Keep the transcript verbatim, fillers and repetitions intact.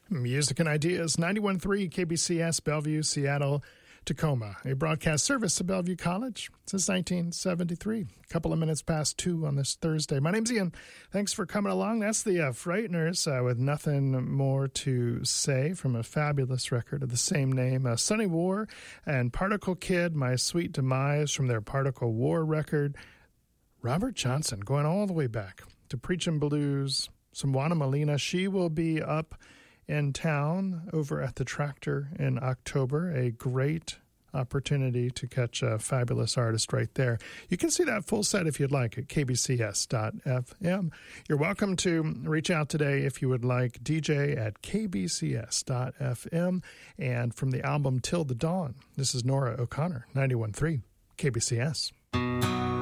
Music and Ideas, ninety-one point three K B C S, Bellevue, Seattle, Tacoma, a broadcast service of Bellevue College since nineteen seventy-three. A couple of minutes past two on this Thursday. My name's Ian. Thanks for coming along. That's the uh, Frighteners uh, with Nothing More to Say from a fabulous record of the same name. Uh, Sunny War and Particle Kid, My Sweet Demise from their Particle War record. Robert Johnson going all the way back to Preachin' Blues. Some Juana Molina. She will be up in town over at the Tractor in October. A great opportunity to catch a fabulous artist right there. You can see that full set if you'd like at k b c s dot f m. You're welcome to reach out today if you would like, D J at k b c s dot f m. And from the album Till the Dawn, this is Nora O'Connor, ninety-one point three K B C S.